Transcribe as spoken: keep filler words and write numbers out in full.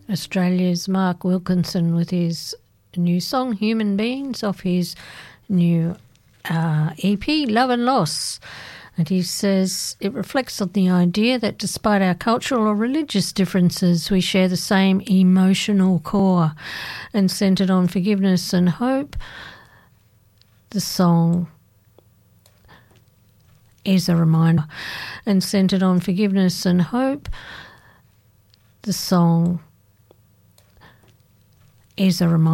Australia's Mark Wilkinson with his new song, Human Beings, off his new uh, E P, Love and Loss. And he says it reflects on the idea that despite our cultural or religious differences, we share the same emotional core. And centred on forgiveness and hope, the song is a reminder. And centred on forgiveness and hope, the song is a reminder.